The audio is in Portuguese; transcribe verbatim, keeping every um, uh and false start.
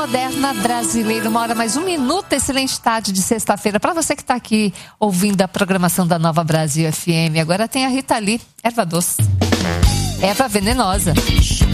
Moderna brasileira, uma hora mais um minuto, excelente tarde de sexta-feira. Para você que está aqui ouvindo a programação da Nova Brasil F M, agora tem a Rita Lee, erva doce, erva venenosa.